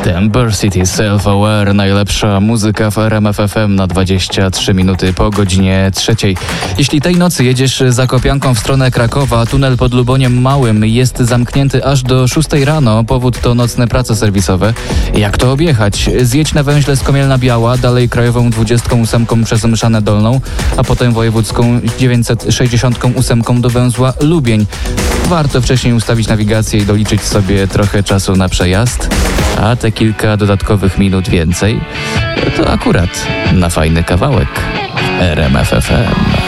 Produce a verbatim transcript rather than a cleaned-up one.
Temper City Self-Aware, najlepsza muzyka w R M F F M na dwadzieścia trzy minuty po godzinie trzeciej. Jeśli tej nocy jedziesz Zakopianką w stronę Krakowa, tunel pod Luboniem Małym jest zamknięty aż do szóstej rano. Powód to nocne prace serwisowe. Jak to objechać? Zjedź na węźle z Komielna Biała, dalej krajową dwudziestką ósemką przez Mszanę Dolną, a potem wojewódzką dziewięćset sześćdziesiąt osiem do węzła Lubień. Warto wcześniej ustawić nawigację i doliczyć sobie trochę czasu na przejazd, a te kilka dodatkowych minut więcej to akurat na fajny kawałek R M F F M.